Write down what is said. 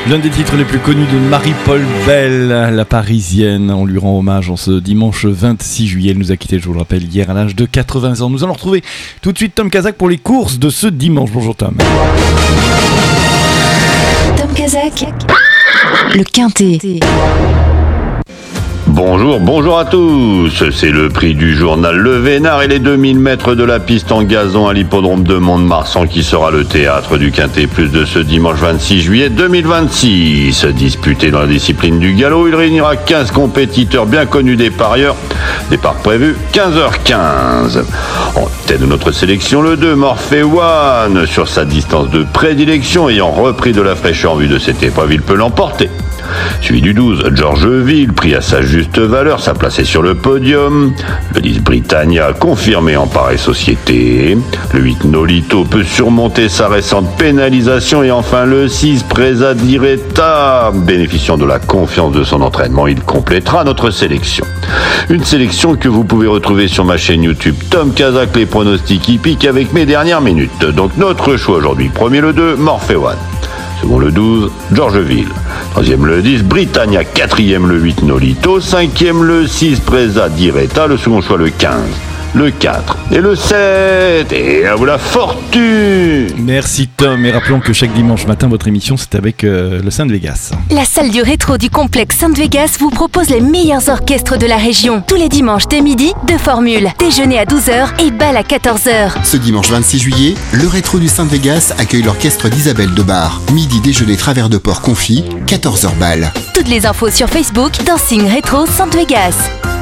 L'un des titres les plus connus de Marie-Paul Bell, la Parisienne. On lui rend hommage en ce dimanche 26 juillet. Elle nous a quittés, je vous le rappelle, hier à l'âge de 80 ans. Nous allons retrouver tout de suite Tom Kazak pour les courses de ce dimanche. Bonjour Tom. Tom Kazak, le Quintet. Bonjour à tous. C'est le prix du journal Le Vénard et les 2000 mètres de la piste en gazon à l'hippodrome de Mont-de-Marsan qui sera le théâtre du Quintet Plus de ce dimanche 26 juillet 2026. Disputé dans la discipline du galop, il réunira 15 compétiteurs bien connus des parieurs. Départ prévu 15h15. En tête de notre sélection, le 2, Morphe One. Sur sa distance de prédilection, ayant repris de la fraîcheur en vue de cette épreuve, il peut l'emporter. Suivi du 12, Georgeville, pris à sa juste valeur, sa place est sur le podium. Le 10, Britannia, confirmé en pareille société. Le 8, Nolito, peut surmonter sa récente pénalisation. Et enfin le 6, Presa Diretta, bénéficiant de la confiance de son entraînement, il complétera notre sélection. Une sélection que vous pouvez retrouver sur ma chaîne YouTube Tom Kazak, les pronostics hippiques avec mes dernières minutes. Donc notre choix aujourd'hui, premier le 2, Morphe One. Second le 12, Georgeville. Troisième le 10, Britannia. Quatrième le 8, Nolito. Cinquième le 6, Presa Diretta. Le second choix le 15, le 4 et le 7. Et à vous la fortune. Merci Tom. Et rappelons que chaque dimanche matin, votre émission, c'est avec le Saint de Vegas. La salle du rétro du complexe Sainte-Vegas vous propose les meilleurs orchestres de la région. Tous les dimanches dès midi, 2 formules. Déjeuner à 12h et bal à 14h. Ce dimanche 26 juillet, le rétro du Sainte-Vegas accueille l'orchestre d'Isabelle Debar. Midi déjeuner travers de porc confit, 14h bal. Toutes les infos sur Facebook, Dancing Rétro Sainte-Vegas.